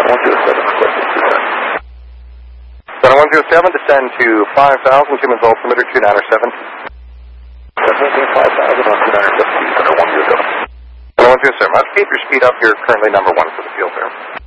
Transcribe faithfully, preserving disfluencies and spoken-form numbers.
one zero seven, requesting two nine. Center one zero seven, descend to five thousand, Timmins altimeter two nine seven. Descend five thousand on two nine seven, Center one zero seven. Center one zero seven, let's keep your speed up. You're currently number one for the field there.